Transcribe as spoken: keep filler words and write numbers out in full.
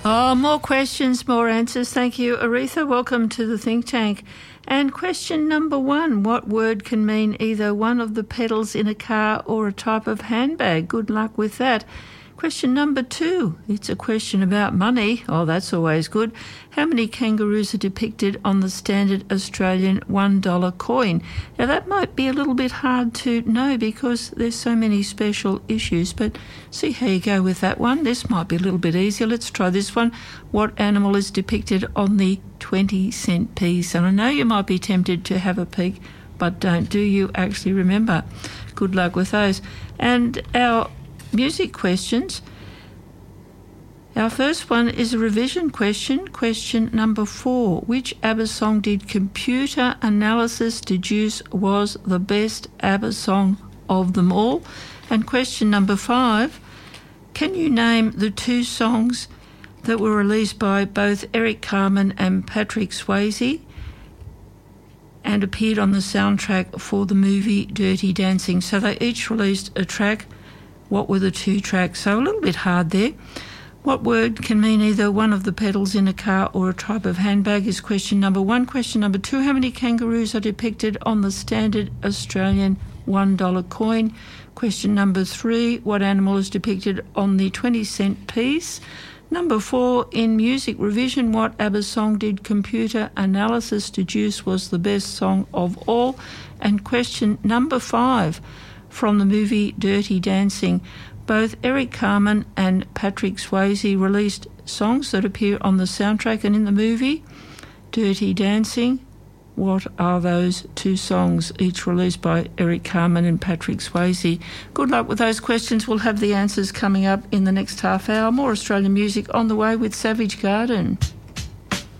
Oh, more questions, more answers. Thank you, Aretha. Welcome to the Think Tank. And question number one, what word can mean either one of the pedals in a car or a type of handbag? Good luck with that. Question number two, it's a question about money. Oh, that's always good. How many kangaroos are depicted on the standard Australian one dollar coin? Now, that might be a little bit hard to know because there's so many special issues, but see how you go with that one. This might be a little bit easier. Let's try this one. What animal is depicted on the twenty cent piece? And I know you might be tempted to have a peek, but don't. Do you actually remember? Good luck with those. And our music questions. Our first one is a revision question. Question number four. Which ABBA song did computer analysis deduce was the best ABBA song of them all? And question number five. Can you name the two songs that were released by both Eric Carmen and Patrick Swayze and appeared on the soundtrack for the movie Dirty Dancing? So they each released a track. What were the two tracks? So a little bit hard there. What word can mean either one of the pedals in a car or a type of handbag is question number one. Question number two, how many kangaroos are depicted on the standard Australian one dollar coin? Question number three, what animal is depicted on the twenty cent piece? Number four, in music revision, what ABBA song did computer analysis deduce was the best song of all? And question number five, from the movie Dirty Dancing, both Eric Carmen and Patrick Swayze released songs that appear on the soundtrack and in the movie Dirty Dancing. What are those two songs, each released by Eric Carmen and Patrick Swayze? Good luck with those questions. We'll have the answers coming up in the next half hour. More Australian music on the way with Savage Garden.